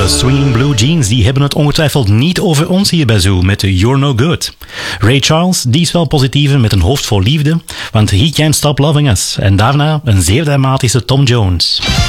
De Swinging Blue Jeans die hebben het ongetwijfeld niet over ons hier bij Zoo met You're No Good. Ray Charles die is wel positiever met een hoofd vol liefde, want He Can't Stop Loving Us. En daarna een zeer dramatische Tom Jones.